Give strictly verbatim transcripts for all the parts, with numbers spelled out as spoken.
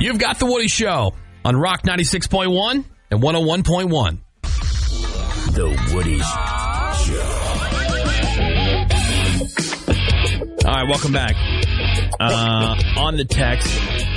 You've got The Woody Show on Rock ninety-six point one and one oh one point one. The Woody Show. All right, welcome back. Uh, on the text,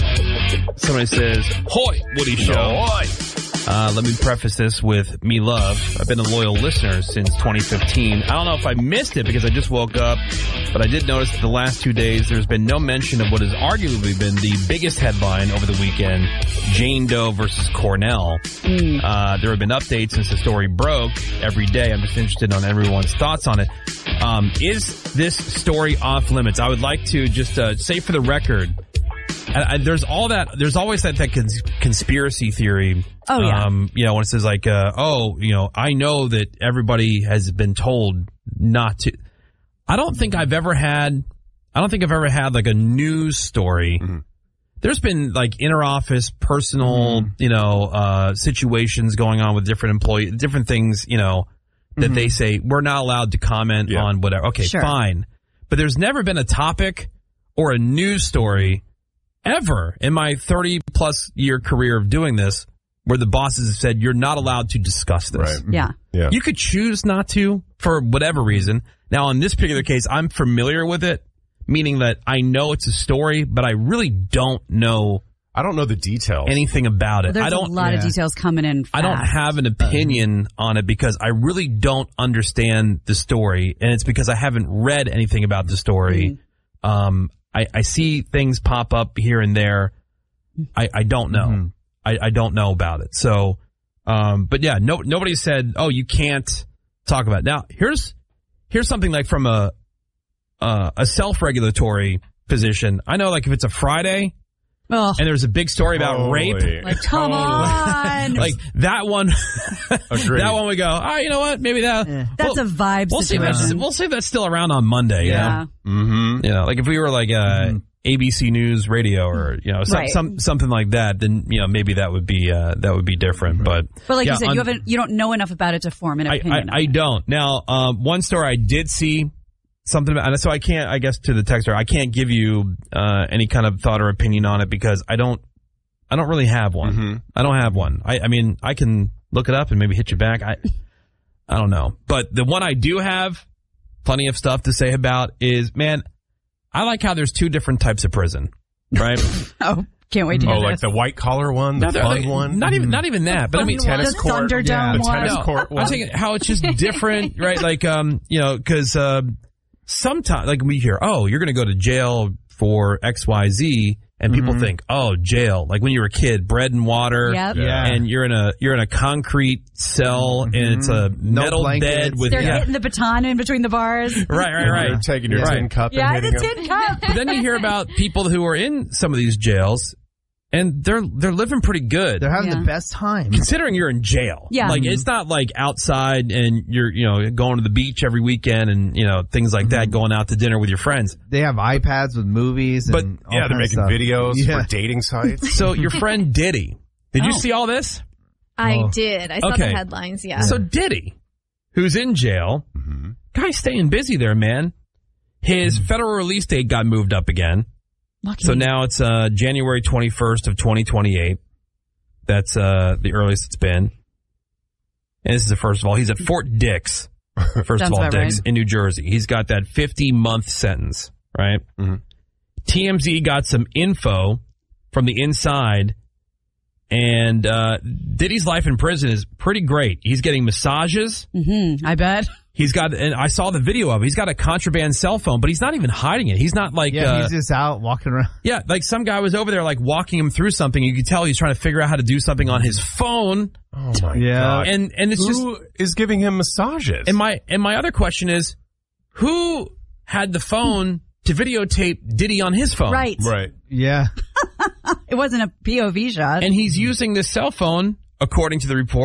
somebody says, "Hoy, Woody Show." Hoy. Uh, let me preface this with me love. I've been a loyal listener since twenty fifteen. I don't know if I missed it because I just woke up, but I did notice that the last two days there's been no mention of what has arguably been the biggest headline over the weekend, Jane Doe versus Cornell. Mm. Uh, there have been updates since the story broke every day. I'm just interested on everyone's thoughts on it. Um, is this story off limits? I would like to just uh, say for the record, I, I, there's all that. There's always that, that cons- conspiracy theory. Oh, yeah. Um, you know, when it says like, uh, oh, you know, I know that everybody has been told not to. I don't think I've ever had, I don't think I've ever had like a news story. Mm-hmm. There's been like interoffice, personal, mm-hmm. you know, uh, situations going on with different employees, different things, you know, that mm-hmm. they say we're not allowed to comment yeah. on whatever. Okay, sure. Fine. But there's never been a topic or a news story ever in my thirty plus year career of doing this where the bosses have said you're not allowed to discuss this. Right. Yeah. yeah. You could choose not to for whatever reason. Now, in this particular case, I'm familiar with it, meaning that I know it's a story, but I really don't know. I don't know the details. Anything about it. Well, there's I don't, a lot yeah. of details coming in fast. I don't have an opinion on it because I really don't understand the story, and it's because I haven't read anything about the story. Mm-hmm. Um, I, I see things pop up here and there. I, I don't know. Mm-hmm. I, I don't know about it. So, um, but yeah, no, nobody said, oh, you can't talk about it. Now, here's, here's something like from a, uh, a self-regulatory position. I know like if it's a Friday oh. and there's a big story about totally. rape. Like, come on. Like that one, that one we go, all right, you know what? Maybe that. Yeah. That's we'll, a vibe we'll situation. See that's, we'll see if that's still around on Monday. Yeah. You know? Mm-hmm. You know, like if we were like, uh, mm-hmm. A B C News Radio or, you know, some, right. some something like that, then, you know, maybe that would be uh, that would be different. But but like yeah, you said, on, you haven't you don't know enough about it to form an I, opinion. I, I don't. Now, um, one story I did see something about, and so I can't, I guess to the texter, I can't give you uh, any kind of thought or opinion on it because I don't, I don't really have one. Mm-hmm. I don't have one. I, I mean, I can look it up and maybe hit you back. I, I don't know. But the one I do have plenty of stuff to say about is, man, I like how there's two different types of prison. Right? Oh, can't wait to hear Oh, this. like the white collar one, the no, fun like, one? Not even not even that. But I mean, tennis the court. Thunderdome Yeah. The one. tennis no, court one. I'm saying how it's just different, right? Like, um, you know, because uh, sometimes, like we hear, oh, you're going to go to jail for X Y Z. And people mm-hmm. think, oh, jail. Like when you were a kid, bread and water, yep. yeah. and you're in a you're in a concrete cell, mm-hmm. and it's a No metal blankets. bed with They're yeah. hitting the baton in between the bars. Right, right, right. You're taking your right. tin cup Yeah, and the hitting tin them. cup. But then you hear about people who are in some of these jails, and they're they're living pretty good. They're having Yeah. the best time. Considering you're in jail. Yeah. Like, Mm-hmm. it's not like outside and you're, you know, going to the beach every weekend and, you know, things like that, going out to dinner with your friends. They have iPads with movies and But, all Yeah, they're kinds making of stuff. videos Yeah. for dating sites. So your friend Diddy, did you Oh. see all this? I Oh. did. I saw Okay. the headlines, yeah. So Diddy, who's in jail, Mm-hmm. guy's staying busy there, man. His federal release date got moved up again. Lucky. So now it's uh, January twenty-first of twenty twenty-eight. That's uh, the earliest it's been. And this is the first of all. He's at Fort Dix. First Sounds of all, about Dix right. in New Jersey. He's got that fifty-month sentence, right? Mm-hmm. T M Z got some info from the inside, and uh, Diddy's life in prison is pretty great. He's getting massages. Mm-hmm, I bet. He's got, and I saw the video of it. He's got a contraband cell phone, but he's not even hiding it. He's not like, Yeah, uh, he's just out walking around. yeah, like some guy was over there like walking him through something. You could tell he's trying to figure out how to do something on his phone. Oh, my Yeah. God. And and it's Who just, is giving him massages? and my and my other question is, who had the phone to videotape Diddy on his phone? Right. Right. Yeah. It wasn't a P O V shot. And he's using this cell phone, according to the report,